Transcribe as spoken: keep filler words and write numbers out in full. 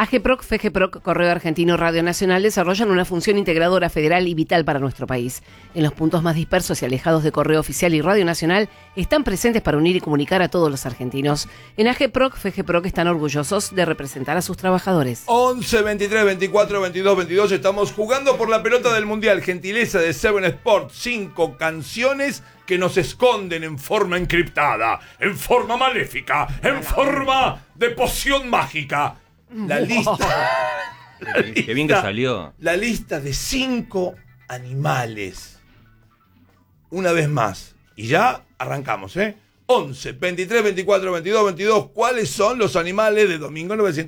AGPROC, FGPROC, Correo Argentino, Radio Nacional desarrollan una función integradora federal y vital para nuestro país. En los puntos más dispersos y alejados de Correo Oficial y Radio Nacional están presentes para unir y comunicar a todos los argentinos. En AGPROC, FGPROC están orgullosos de representar a sus trabajadores. once, veintitrés, veinticuatro, veintidós, veintidós, estamos jugando por la pelota del Mundial. Gentileza de Seven Sport, cinco canciones que nos esconden en forma encriptada, en forma maléfica, en forma de poción mágica. La lista, la lista. Qué bien que salió. La lista de cinco animales. Una vez más. Y ya arrancamos, ¿eh? once, veintitrés, veinticuatro, veintidós, veintidós. ¿Cuáles son los animales de Domingo novecientos